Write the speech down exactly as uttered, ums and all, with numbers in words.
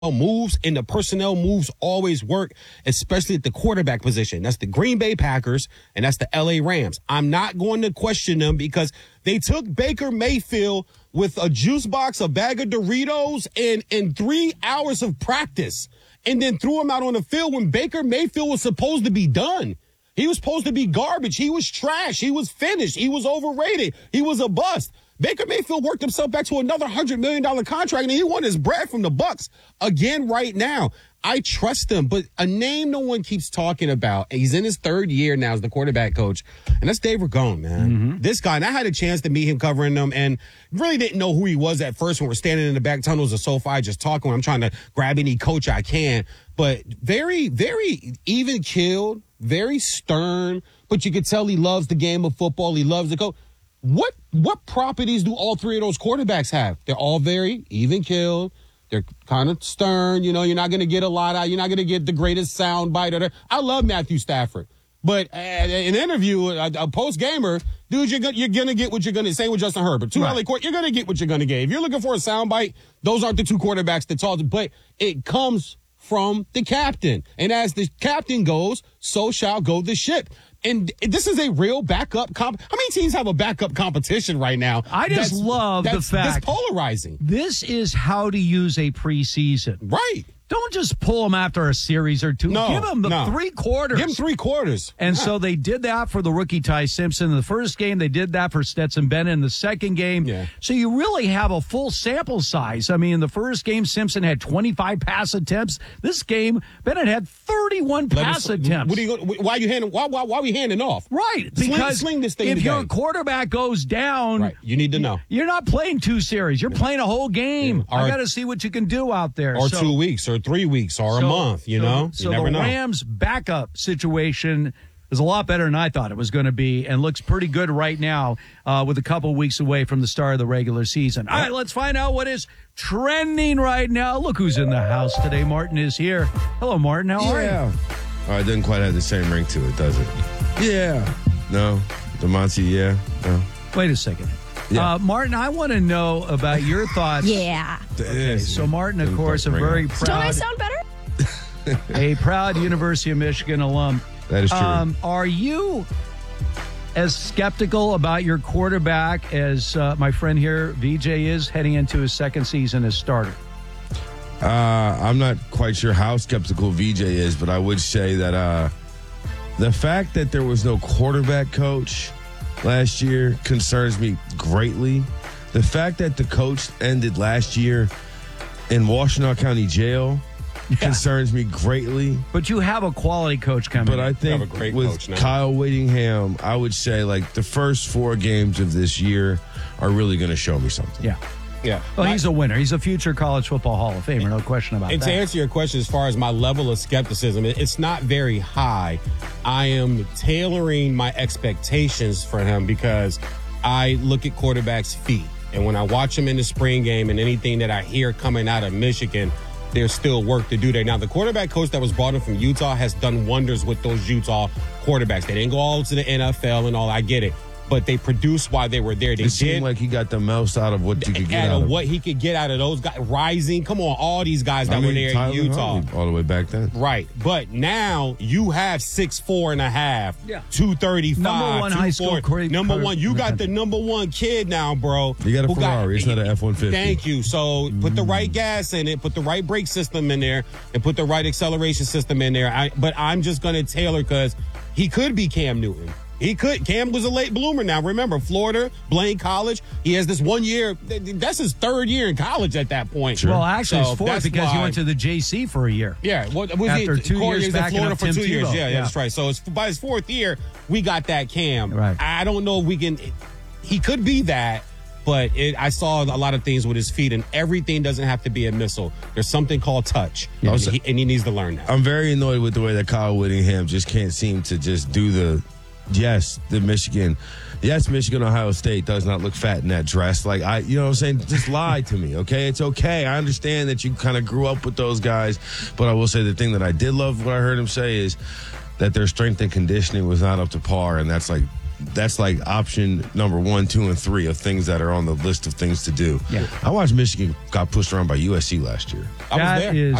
moves and the personnel moves always work, especially at the quarterback position. That's the Green Bay Packers and that's the L A Rams. I'm not going to question them because they took Baker Mayfield with a juice box, a bag of Doritos, and, and three hours of practice, and then threw him out on the field when Baker Mayfield was supposed to be done. He was supposed to be garbage. He was trash. He was finished. He was overrated. He was a bust. Baker Mayfield worked himself back to another one hundred million dollars contract, and he won his bread from the Bucs again right now. I trust him, but a name no one keeps talking about, he's in his third year now as the quarterback coach, and that's Dave Ragone, man. Mm-hmm. This guy, and I had a chance to meet him covering them, and really didn't know who he was at first when we're standing in the back tunnels of SoFi just talking. I'm trying to grab any coach I can, but very, very even-keeled, very stern, but you could tell he loves the game of football. He loves the coach. What what properties do all three of those quarterbacks have? They're all very even-keeled. They're kind of stern. You know, you're not going to get a lot out. You're not going to get the greatest sound bite. Or I love Matthew Stafford. But uh, an interview, a, a post-gamer, dude, you're going you're gonna get what you're going to say with Justin Herbert. Two right. L A court, you're going to get what you're going to get. If you're looking for a sound bite, those aren't the two quarterbacks that talk. But it comes from the captain. And as the captain goes, so shall go the ship. And this is a real backup comp. How many teams have a backup competition right now? I just that's, love that's, the fact. That's polarizing. This is how to use a preseason. Right. Don't just pull them after a series or two. No, Give them the no. three quarters. Give them three quarters. And yeah. so they did that for the rookie Ty Simpson in the first game. They did that for Stetson Bennett in the second game. Yeah. So you really have a full sample size. I mean, in the first game, Simpson had twenty-five pass attempts. This game, Bennett had thirty-one Let pass us, attempts. What are you? Why are you handing? Why? Why? Why are we handing off? Right, sling, because sling this thing if today. your quarterback goes down, right, you need to know. You're not playing two series. You're playing a whole game. Yeah. I got to see what you can do out there. Or so, two weeks, or three weeks, or so, a month. You so, know, so you never the know. Rams' backup situation is a lot better than I thought it was going to be, and looks pretty good right now uh, with a couple weeks away from the start of the regular season. All right, let's find out what is trending right now. Look who's in the house today. Martin is here. Hello, Martin. How are yeah. you? Oh, it doesn't quite have the same ring to it, does it? Yeah. No? DeMonte, yeah? No? Wait a second. Yeah. Uh, Martin, I want to know about your thoughts. Yeah. Okay, so Martin, of course, a very proud... Don't I sound better? a proud University of Michigan alum. That is true. Um, are you as skeptical about your quarterback as uh, my friend here, V J, is heading into his second season as starter? Uh, I'm not quite sure how skeptical V J is, but I would say that uh, the fact that there was no quarterback coach last year concerns me greatly. The fact that the coach ended last year in Washtenaw County Jail yeah. concerns me greatly. But you have a quality coach coming. But I think with Kyle Whittingham, I would say like the first four games of this year are really going to show me something. Yeah. Yeah. Well, he's a winner. He's a future college football Hall of Famer, no question about and that. And to answer your question, as far as my level of skepticism, it's not very high. I am tailoring my expectations for him because I look at quarterbacks' feet. And when I watch him in the spring game and anything that I hear coming out of Michigan, there's still work to do there. Now, the quarterback coach that was brought in from Utah has done wonders with those Utah quarterbacks. They didn't go all to the N F L and all. I get it. But they produced while they were there. They it seemed did, like he got the most out of what you could get out of, of what he could get out of those guys. Rising, come on, all these guys that I mean, were there Tyler in Utah. Huntley, all the way back then. Right. But now you have six four and a half, yeah. two thirty-five. Number one high school quarterback. Number one. You got the number one kid now, bro. You got a Ferrari. Got, it's not an F one fifty. Thank you. So mm. put the right gas in it, put the right brake system in there, and put the right acceleration system in there. I, but I'm just going to tailor because he could be Cam Newton. He could. Cam was a late bloomer now. Remember, Florida, Blaine College. He has this one year. That's his third year in college at that point. Sure. Well, actually, so it's fourth because why, he went to the J C for a year. Yeah. Well, was After he, two Corey years was back in Florida in for Tim two years. Tebow. Yeah, yeah, yeah, that's right. So it's, by his fourth year, we got that Cam. Right. I don't know if we can. He could be that. But it, I saw a lot of things with his feet, and everything doesn't have to be a missile. There's something called touch, yeah. and, he, and he needs to learn that. I'm very annoyed with the way that Kyle Whittingham just can't seem to just do the, yes, the Michigan, yes, Michigan, Ohio State does not look fat in that dress. Like, I, you know what I'm saying? Just lie to me, okay? It's okay. I understand that you kind of grew up with those guys, but I will say the thing that I did love what I heard him say is that their strength and conditioning was not up to par, and that's like that's like option number one, two, and three of things that are on the list of things to do. Yeah. I watched Michigan got pushed around by U S C last year. I was That there. is